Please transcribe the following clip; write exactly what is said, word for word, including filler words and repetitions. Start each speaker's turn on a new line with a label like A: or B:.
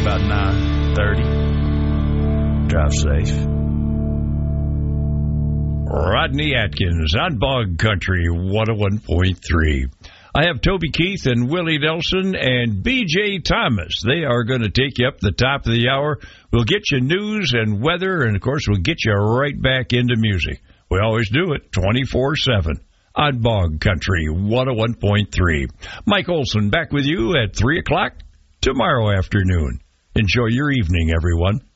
A: about nine thirty. Drive safe. Rodney Atkins on Bog Country one oh one point three. I have Toby Keith and Willie Nelson and B J Thomas. They are going to take you up the top of the hour. We'll get you news and weather, and, of course, we'll get you right back into music. We always do it twenty-four seven on Bog Country one oh one point three. Mike Olson back with you at three o'clock tomorrow afternoon. Enjoy your evening, everyone.